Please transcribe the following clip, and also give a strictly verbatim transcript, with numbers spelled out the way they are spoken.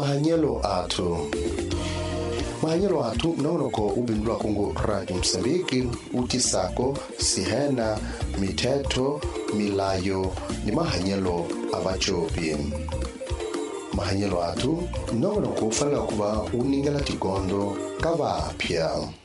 mahanyelo atu mahanyelo atu mnonoko ubindulwa kungu Radio Msambiki utisako sihena miteto milayo ni mahanyelo abachopi mahanyelo atu mnonoko ufalga kuba uningala tikondo kavapya